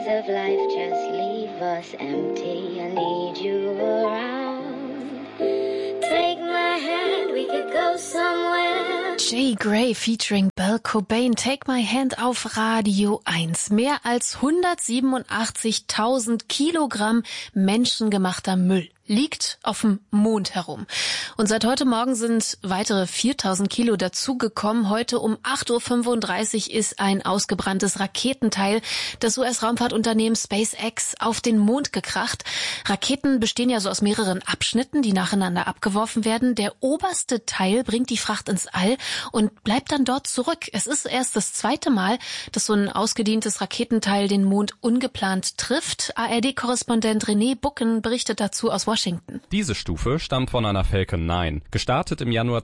Of life just leave us empty. I need you around. Take my hand, we could go somewhere. Jay Gray featuring Belle Cobain, Take My Hand auf Radio 1. Mehr als 187.000 Kilogramm menschengemachter Müll liegt auf dem Mond herum. Und seit heute Morgen sind weitere 4.000 Kilo dazugekommen. Heute um 8.35 Uhr ist ein ausgebranntes Raketenteil des US-Raumfahrtunternehmens SpaceX auf den Mond gekracht. Raketen bestehen ja so aus mehreren Abschnitten, die nacheinander abgeworfen werden. Der oberste Teil bringt die Fracht ins All und bleibt dann dort zurück. Es ist erst das zweite Mal, dass so ein ausgedientes Raketenteil den Mond ungeplant trifft. ARD-Korrespondent René Bucken berichtet dazu aus Washington. Diese Stufe stammt von einer Falcon 9, gestartet im Januar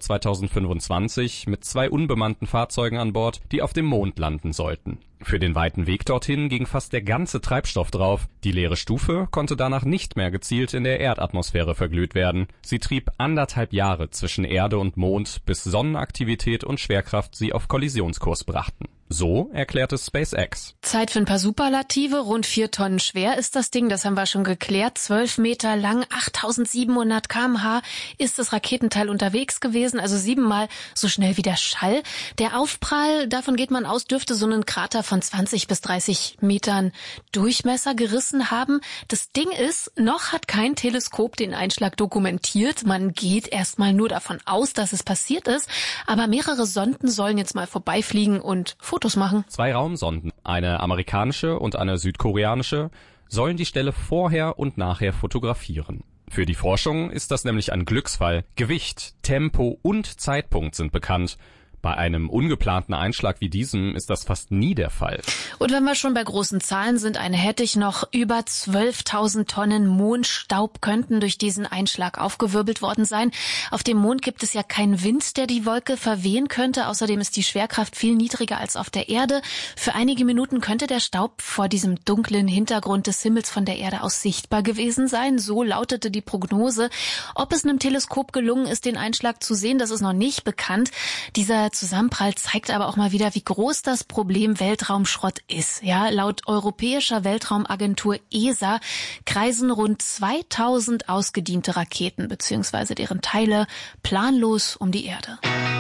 2025 mit 2 unbemannten Fahrzeugen an Bord, die auf dem Mond landen sollten. Für den weiten Weg dorthin ging fast der ganze Treibstoff drauf. Die leere Stufe konnte danach nicht mehr gezielt in der Erdatmosphäre verglüht werden. Sie trieb 1,5 Jahre zwischen Erde und Mond, bis Sonnenaktivität und Schwerkraft sie auf Kollisionskurs brachten. So erklärte SpaceX. Zeit für ein paar Superlative. Rund 4 Tonnen schwer ist das Ding, das haben wir schon geklärt. 12 Meter lang, 8.700 km/h ist das Raketenteil unterwegs gewesen, also 7-mal so schnell wie der Schall. Der Aufprall, davon geht man aus, dürfte so einen Krater von 20 bis 30 Metern Durchmesser gerissen haben. Das Ding ist, noch hat kein Teleskop den Einschlag dokumentiert. Man geht erstmal nur davon aus, dass es passiert ist. Aber mehrere Sonden sollen jetzt mal vorbeifliegen und Fotos machen. 2 Raumsonden, eine amerikanische und eine südkoreanische, sollen die Stelle vorher und nachher fotografieren. Für die Forschung ist das nämlich ein Glücksfall. Gewicht, Tempo und Zeitpunkt sind bekannt. Bei einem ungeplanten Einschlag wie diesem ist das fast nie der Fall. Und wenn wir schon bei großen Zahlen sind, eine hätte ich noch: über 12.000 Tonnen Mondstaub könnten durch diesen Einschlag aufgewirbelt worden sein. Auf dem Mond gibt es ja keinen Wind, der die Wolke verwehen könnte. Außerdem ist die Schwerkraft viel niedriger als auf der Erde. Für einige Minuten könnte der Staub vor diesem dunklen Hintergrund des Himmels von der Erde aus sichtbar gewesen sein. So lautete die Prognose. Ob es einem Teleskop gelungen ist, den Einschlag zu sehen, das ist noch nicht bekannt. Dieser Zusammenprall zeigt aber auch mal wieder, wie groß das Problem Weltraumschrott ist. Ja, laut Europäischer Weltraumagentur ESA kreisen rund 2.000 ausgediente Raketen bzw. deren Teile planlos um die Erde.